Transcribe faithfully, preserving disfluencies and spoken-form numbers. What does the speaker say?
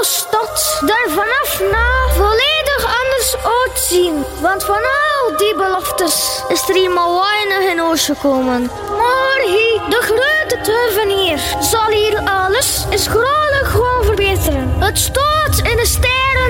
stad er vanaf na volledig anders uitzien. Want van al die beloftes is er eenmaal weinig in uitgekomen. Maar hij, de grote tuinier, zal hier alles is grondig gewoon verbeteren. Het staat in de sterren